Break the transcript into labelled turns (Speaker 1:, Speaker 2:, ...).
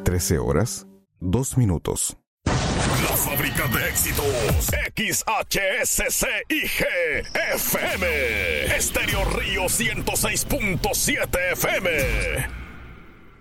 Speaker 1: 13 horas, 2 minutos.
Speaker 2: La fábrica de éxitos. XHSCIG FM. Estéreo Río 106.7 FM.